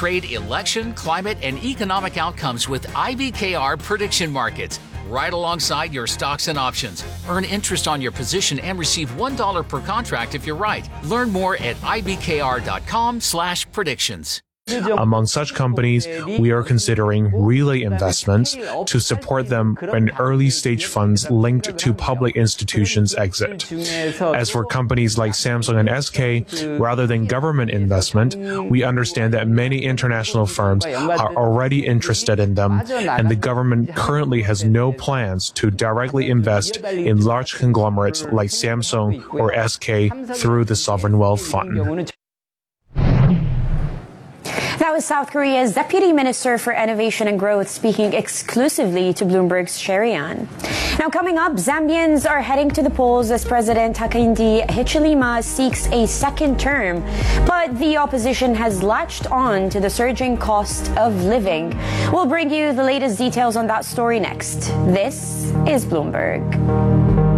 trade, election, climate, and economic outcomes with IBKR prediction markets. Right alongside your stocks and options. Earn interest on your position and receive $1 per contract if you're right. Learn more at ibkr.com/predictions. Among such companies, we are considering relay investments to support them when early-stage funds linked to public institutions exit. As for companies like Samsung and SK, rather than government investment, we understand that many international firms are already interested in them, and the government currently has no plans to directly invest in large conglomerates like Samsung or SK through the Sovereign Wealth Fund. That was South Korea's Deputy Minister for Innovation and Growth speaking exclusively to Bloomberg's Sherian. Now coming up, Zambians are heading to the polls as President Hakainde Hichilema seeks a second term. But the opposition has latched on to the surging cost of living. We'll bring you the latest details on that story next. This is Bloomberg.